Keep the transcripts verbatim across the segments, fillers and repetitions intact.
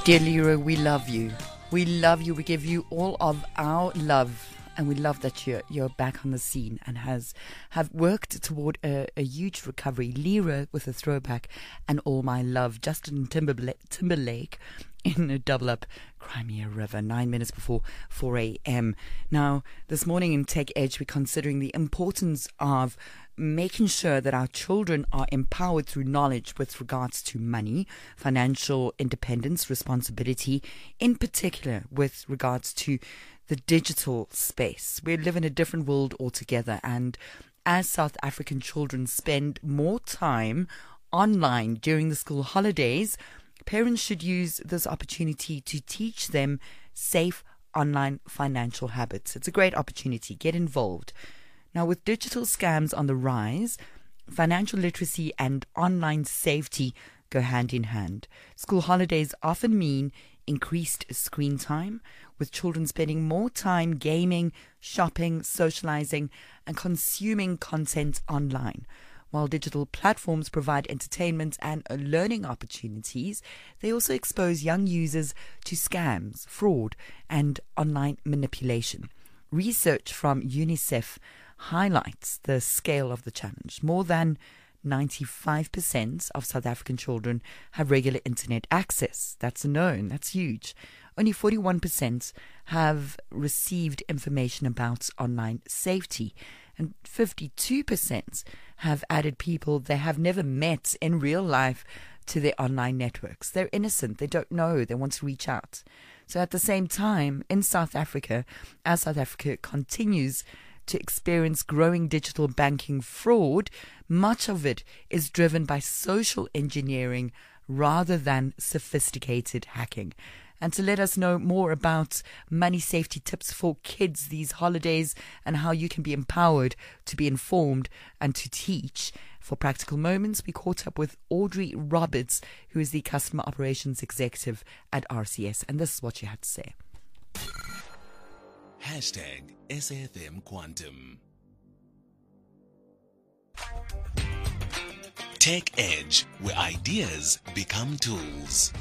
Dear Lyra, we love you. We love you. We give you all of our love. And we love that you're, you're back on the scene and has have worked toward a, a huge recovery. Lyra with a throwback and All My Love. Justin Timberlake, Timberlake in a double up. Crimea River, nine minutes before four a.m. Now, this morning in Tech Edge, we're considering the importance of making sure that our children are empowered through knowledge with regards to money, financial independence, responsibility, in particular with regards to the digital space. We live in a different world altogether, and as South African children spend more time online during the school holidays, parents should use this opportunity to teach them safe online financial habits. It's a great opportunity. Get involved. Now, with digital scams on the rise, financial literacy and online safety go hand in hand. School holidays often mean increased screen time, with children spending more time gaming, shopping, socializing, and consuming content online. While digital platforms provide entertainment and learning opportunities, they also expose young users to scams, fraud, and online manipulation. Research from UNICEF highlights the scale of the challenge. More than ninety-five percent of South African children have regular internet access. That's known. That's huge. Only forty-one percent have received information about online safety, and fifty-two percent have added people they have never met in real life to their online networks. They're innocent. They don't know. They want to reach out. So at the same time, in South Africa, as South Africa continues to experience growing digital banking fraud, much of it is driven by social engineering rather than sophisticated hacking. And to let us know more about money safety tips for kids these holidays and how you can be empowered to be informed and to teach, for Practical Moments, we caught up with Audrey Roberts, who is the Customer Operations Executive at R C S. And this is what she had to say. Hashtag S F M Quantum. Tech Edge, where ideas become tools.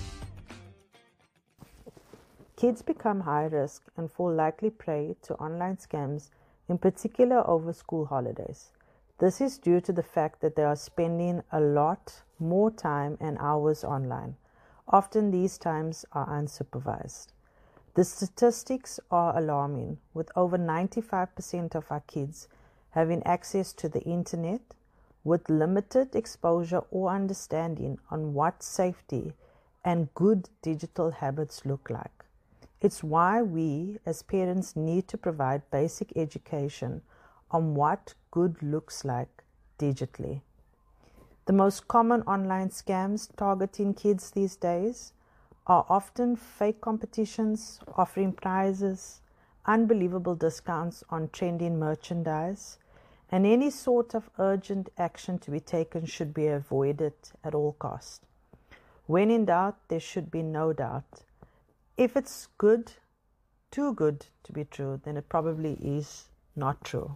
Kids become high risk and fall likely prey to online scams, in particular over school holidays. This is due to the fact that they are spending a lot more time and hours online. Often these times are unsupervised. The statistics are alarming, with over ninety-five percent of our kids having access to the internet with limited exposure or understanding on what safety and good digital habits look like. It's why we as parents need to provide basic education on what good looks like digitally. The most common online scams targeting kids these days are often fake competitions offering prizes, unbelievable discounts on trending merchandise, and any sort of urgent action to be taken should be avoided at all costs. When in doubt, there should be no doubt. If it's good, too good to be true, then it probably is not true.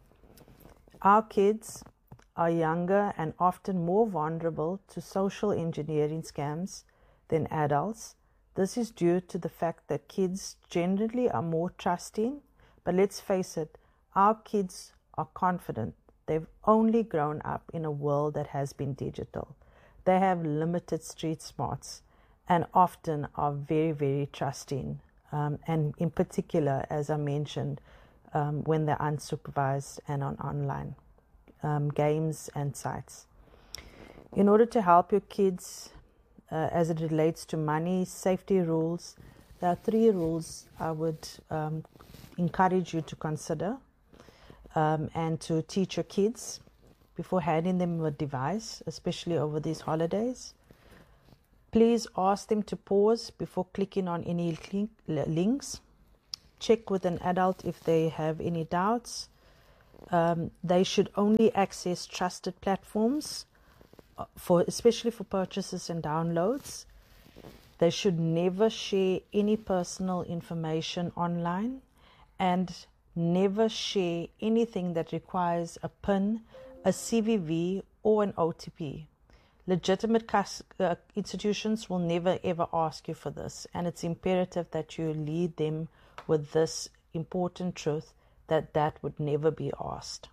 Our kids are younger and often more vulnerable to social engineering scams than adults. This is due to the fact that kids generally are more trusting, but let's face it, our kids are confident. They've only grown up in a world that has been digital. They have limited street smarts and often are very, very trusting. Um, and in particular, as I mentioned, um, when they're unsupervised and on online um, games and sites. In order to help your kids uh, as it relates to money safety rules, there are three rules I would um, encourage you to consider um, and to teach your kids before handing them a device, especially over these holidays. Please ask them to pause before clicking on any link, links. Check with an adult if they have any doubts. Um, they should only access trusted platforms, for especially for purchases and downloads. They should never share any personal information online and never share anything that requires a PIN, a C V V, or an O T P. Legitimate cus- uh, institutions will never ever ask you for this, and it's imperative that you lead them with this important truth that that would never be asked.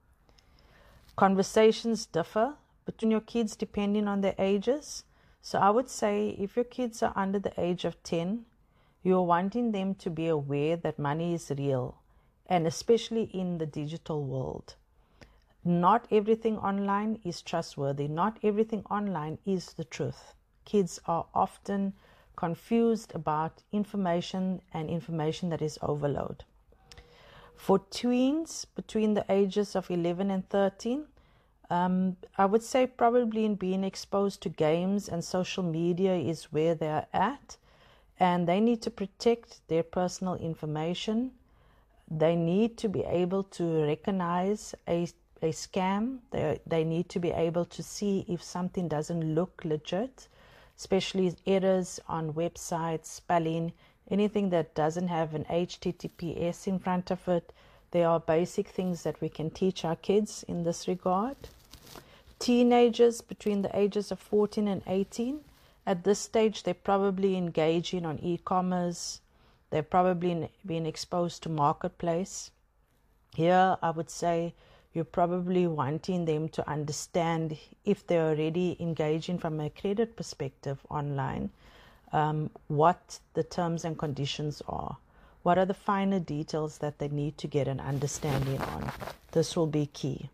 Conversations differ between your kids depending on their ages. So I would say if your kids are under the age of ten, you're wanting them to be aware that money is real, and especially in the digital world. Not everything online is trustworthy. Not everything online is the truth. Kids are often confused about information and information that is overload. For tweens between the ages of eleven and thirteen, um, I would say probably in being exposed to games and social media is where they are at, and they need to protect their personal information. They need to be able to recognize a, a scam. They, they need to be able to see if something doesn't look legit, especially errors on websites, spelling, anything that doesn't have an H T T P S in front of it. There are basic things that we can teach our kids in this regard. Teenagers between the ages of fourteen and eighteen, at this stage they're probably engaging on e-commerce. They're probably being exposed to marketplace. Here I would say you're probably wanting them to understand, if they're already engaging from a credit perspective online, um, what the terms and conditions are. What are the finer details that they need to get an understanding on? This will be key.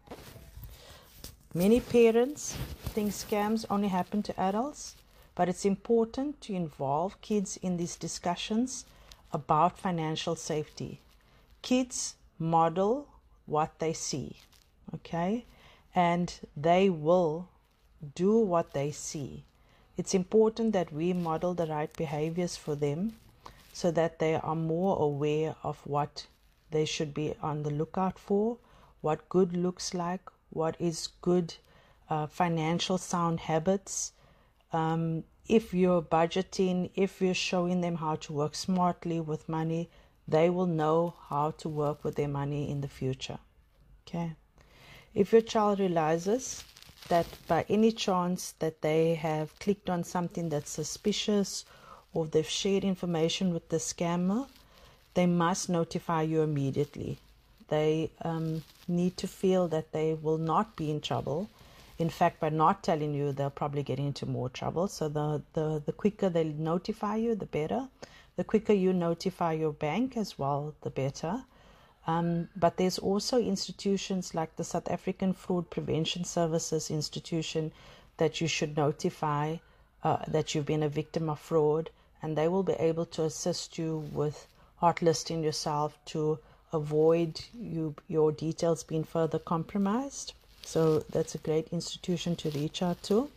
Many parents think scams only happen to adults, but it's important to involve kids in these discussions about financial safety. Kids model what they see, okay? And they will do what they see. It's important that we model the right behaviors for them so that they are more aware of what they should be on the lookout for, what good looks like, what is good uh, financial sound habits. Um, if you're budgeting, if you're showing them how to work smartly with money, they will know how to work with their money in the future. Okay. If your child realizes that by any chance that they have clicked on something that's suspicious or they've shared information with the scammer, they must notify you immediately. They um, need to feel that they will not be in trouble. In fact, by not telling you, they'll probably get into more trouble. So the, the, the quicker they notify you, the better. The quicker you notify your bank as well, the better. Um, but there's also institutions like the South African Fraud Prevention Services Institution that you should notify uh, that you've been a victim of fraud, and they will be able to assist you with hotlisting yourself to avoid you, your details being further compromised. So that's a great institution to reach out to.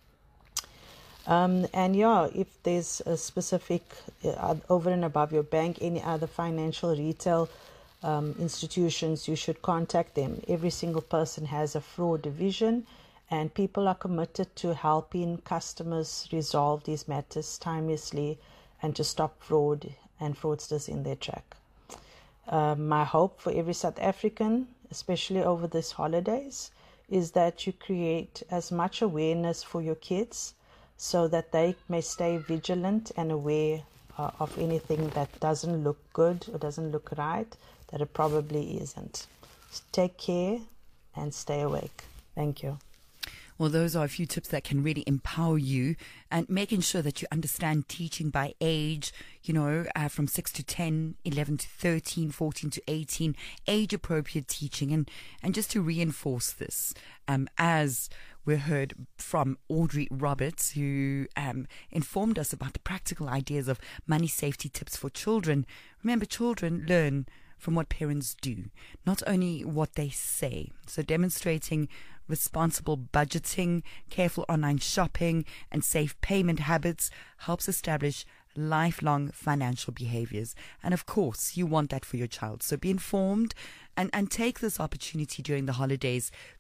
Um, and yeah, if there's a specific, uh, over and above your bank, any other financial retail um, institutions, you should contact them. Every single person has a fraud division, and people are committed to helping customers resolve these matters timelessly and to stop fraud and fraudsters in their track. Uh, my hope for every South African, especially over these holidays, is that you create as much awareness for your kids so that they may stay vigilant and aware uh, of anything that doesn't look good or doesn't look right, that it probably isn't. So take care and stay awake. Thank you. Well, those are a few tips that can really empower you, and making sure that you understand teaching by age, you know, uh, from six to ten, eleven to thirteen, fourteen to eighteen, age appropriate teaching. And, and just to reinforce this, um, as we heard from Audrey Roberts, who um, informed us about the practical ideas of money safety tips for children. Remember, children learn from what parents do, not only what they say. So demonstrating responsible budgeting, careful online shopping, and safe payment habits helps establish lifelong financial behaviors. And of course, you want that for your child. So be informed and, and take this opportunity during the holidays